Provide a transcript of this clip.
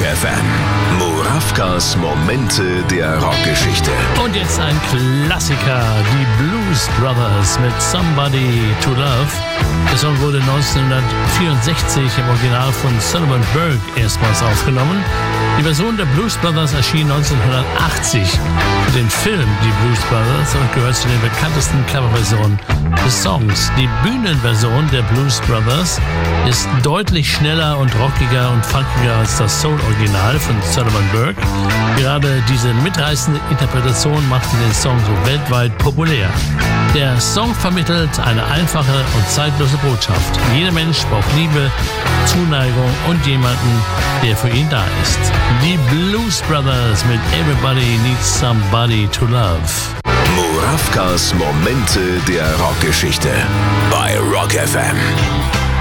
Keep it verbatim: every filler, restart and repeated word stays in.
F M. Murawkas Momente der Rockgeschichte. Und jetzt ein Klassiker, die Blues Brothers mit Somebody to Love. Der Song wurde neunzehnhundertvierundsechzig im Original von Sullivan Burke erstmals aufgenommen. Die Version der Blues Brothers erschien neunzehnhundertachtzig für den Film Die Blues Brothers und gehört zu den bekanntesten Coverversionen des Songs. Die Bühnenversion der Blues Brothers ist deutlich schneller und rockiger und funkiger als das Soul-Original von Sullivan Burke. Gerade diese mitreißende Interpretation machte den Song so weltweit populär. Der Song vermittelt eine einfache und zeitlose Botschaft. Jeder Mensch braucht Liebe, Zuneigung und jemanden, der für ihn da ist. Die Blues Brothers mit Everybody Needs Somebody to Love. Murawkas Momente der Rockgeschichte bei Rock F M.